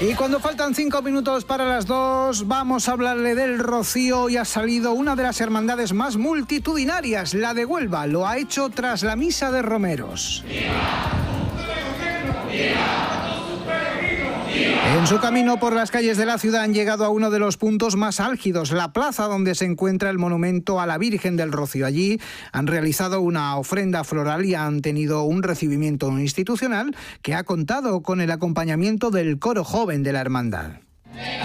Y cuando faltan 5 minutos para las 2, vamos a hablarle del Rocío. Y ha salido una de las hermandades más multitudinarias, la de Huelva. Lo ha hecho tras la misa de romeros. En su camino por las calles de la ciudad han llegado a uno de los puntos más álgidos, la plaza donde se encuentra el monumento a la Virgen del Rocío. Allí han realizado una ofrenda floral y han tenido un recibimiento institucional que ha contado con el acompañamiento del coro joven de la hermandad.